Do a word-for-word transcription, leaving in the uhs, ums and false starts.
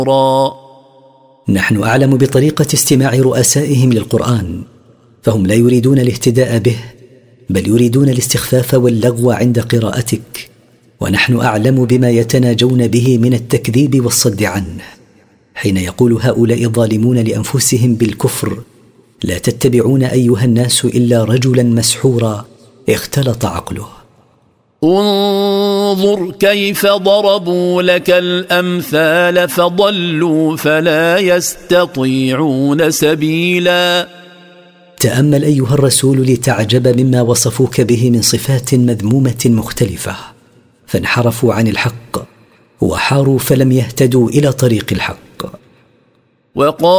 نحن أعلم بطريقة استماع رؤسائهم للقرآن، فهم لا يريدون الاهتداء به، بل يريدون الاستخفاف واللغو عند قراءتك، ونحن أعلم بما يتناجون به من التكذيب والصد عنه، حين يقول هؤلاء الظالمون لأنفسهم بالكفر: لا تتبعون أيها الناس إلا رجلا مسحورا اختلط عقله. انظر كيف ضربوا لك الأمثال فضلوا فلا يستطيعون سبيلا. تأمل أيها الرسول لتعجب مما وصفوك به من صفات مذمومة مختلفة، فانحرفوا عن الحق وحاروا فلم يهتدوا إلى طريق الحق. وقال